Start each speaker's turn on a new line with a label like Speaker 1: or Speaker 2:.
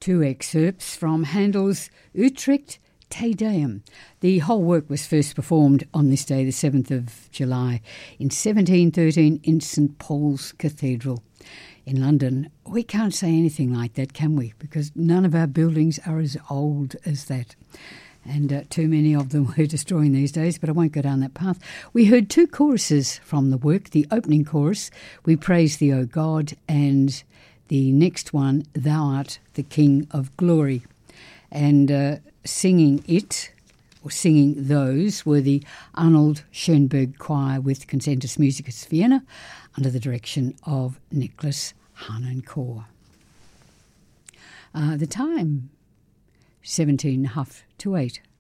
Speaker 1: Two excerpts from Handel's Utrecht Te Deum. The whole work was first performed on this day, the 7th of July, in 1713 in St Paul's Cathedral in London. We can't say anything like that, can we? Because none of our buildings are as old as that. And too many of them we're destroying these days, but I won't go down that path. We heard two choruses from the work. The opening chorus, We Praise Thee, O God, and the next one, Thou art the King of Glory. And singing those were the Arnold Schoenberg Choir with Concentus Musicus Vienna under the direction of Nicholas Harnoncourt. The time, 17:30 to 8.